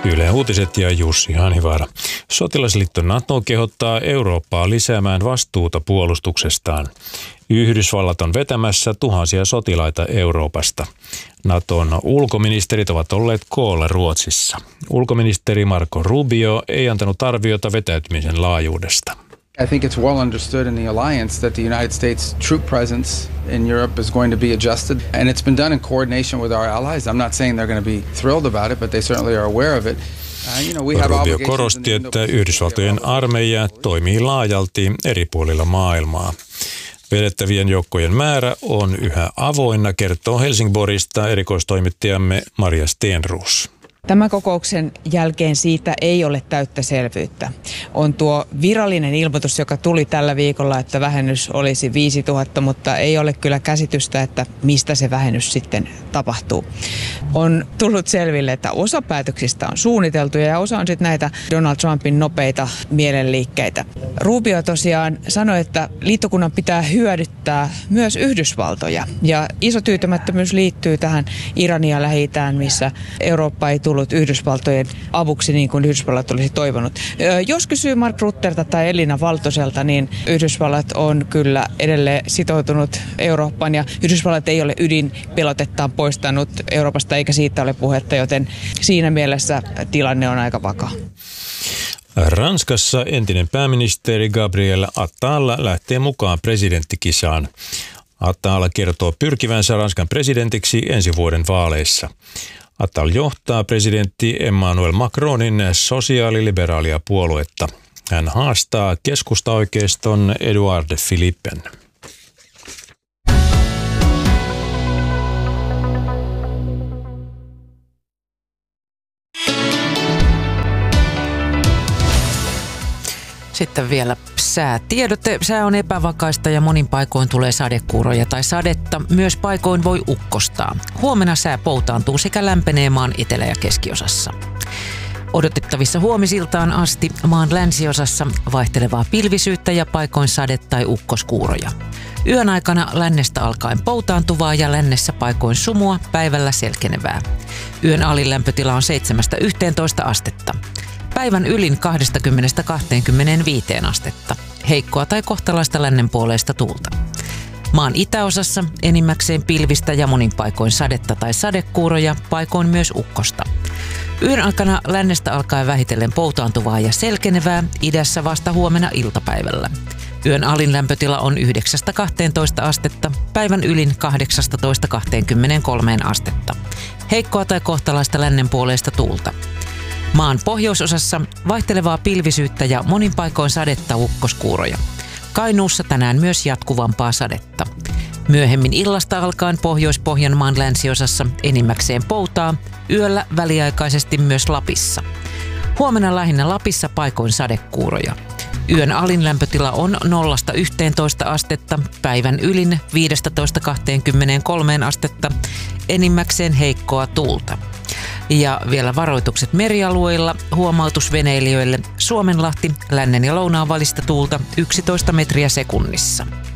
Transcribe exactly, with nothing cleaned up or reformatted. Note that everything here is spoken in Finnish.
Yle Uutiset ja Jussi Hanivaara. Sotilasliitto NATO kehottaa Eurooppaa lisäämään vastuuta puolustuksestaan. Yhdysvallat on vetämässä tuhansia sotilaita Euroopasta. Naton ulkoministerit ovat olleet koolla Ruotsissa. Ulkoministeri Marco Rubio ei antanut arviota vetäytymisen laajuudesta. I think it's well understood in the alliance that the United States troop presence in Europe is going to be adjusted, and it's been done in coordination with our allies. I'm not saying they're going to be thrilled about it, but they certainly are aware of it. Uh, you know, we have Rubio korosti, että Yhdysvaltojen armeija toimii laajalti eri puolilla maailmaa. Vedettävien joukkojen määrä on yhä avoinna, kertoo Helsingborgista erikoistoimittajamme Maria Stenroos. Tämän kokouksen jälkeen siitä ei ole täyttä selvyyttä. On tuo virallinen ilmoitus, joka tuli tällä viikolla, että vähennys olisi viisituhatta, mutta ei ole kyllä käsitystä, että mistä se vähennys sitten tapahtuu. On tullut selville, että osa päätöksistä on suunniteltu ja osa on sitten näitä Donald Trumpin nopeita mielenliikkeitä. Rubio tosiaan sanoi, että liittokunnan pitää hyödyttää myös Yhdysvaltoja. Ja iso tyytymättömyys liittyy tähän Irania Lähi-itään, missä Eurooppa ei tule tullut Yhdysvaltojen avuksi niin kuin Yhdysvallat olisi toivonut. Jos kysyy Mark Rutterta tai Elina Valtoselta, niin Yhdysvallat on kyllä edelleen sitoutunut Eurooppaan ja Yhdysvallat ei ole ydinpelotettaan poistanut Euroopasta eikä siitä ole puhetta, joten siinä mielessä tilanne on aika vakaa. Ranskassa entinen pääministeri Gabriel Attal lähtee mukaan presidenttikisaan. Attal kertoo pyrkivänsä Ranskan presidentiksi ensi vuoden vaaleissa. Attal johtaa presidentti Emmanuel Macronin sosiaaliliberaalia puoluetta. Hän haastaa keskustaoikeiston Edouard Philippen. Sitten vielä säätiedote. Sää on epävakaista ja monin paikoin tulee sadekuuroja tai sadetta. Myös paikoin voi ukkostaa. Huomenna sää poutaantuu sekä lämpenee maan etelä- ja keskiosassa. Odotettavissa huomisiltaan asti maan länsiosassa vaihtelevaa pilvisyyttä ja paikoin sade- tai ukkoskuuroja. Yön aikana lännestä alkaen poutaantuvaa ja lännessä paikoin sumua, päivällä selkenevää. Yön alin lämpötila on seitsemästä yhteentoista astetta. Päivän ylin kaksikymmentä kaksikymmentäviisi astetta. Heikkoa tai kohtalaista lännenpuoleista tuulta. Maan itäosassa enimmäkseen pilvistä ja monin paikoin sadetta tai sadekuuroja, paikoin myös ukkosta. Yön aikana lännestä alkaen vähitellen poutaantuvaa ja selkenevää, idässä vasta huomenna iltapäivällä. Yön alin lämpötila on yhdeksästä kahteentoista astetta, päivän ylin kahdeksasta kaksikymmentäkolme astetta. Heikkoa tai kohtalaista lännenpuoleista tuulta. Maan pohjoisosassa vaihtelevaa pilvisyyttä ja monin paikoin sadetta ukkoskuuroja. Kainuussa tänään myös jatkuvampaa sadetta. Myöhemmin illasta alkaen Pohjois-Pohjanmaan länsiosassa enimmäkseen poutaa, yöllä väliaikaisesti myös Lapissa. Huomenna lähinnä Lapissa paikoin sadekuuroja. Yön alin lämpötila on nollasta yhteentoista astetta, päivän ylin viidestätoista kaksikymmentäkolme astetta, enimmäkseen heikkoa tuulta. Ja vielä varoitukset merialueilla, huomautus veneilijöille, Suomenlahti, lännen ja lounaan välistä tuulta yksitoista metriä sekunnissa.